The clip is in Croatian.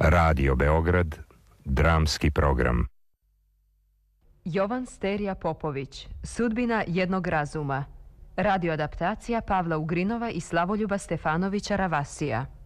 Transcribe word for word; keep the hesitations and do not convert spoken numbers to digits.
Radio Beograd, dramski program. Jovan Sterija Popović, Sudbina jednog razuma. Radioadaptacija Pavla Ugrinova i Slavoljuba Stefanovića Ravasija.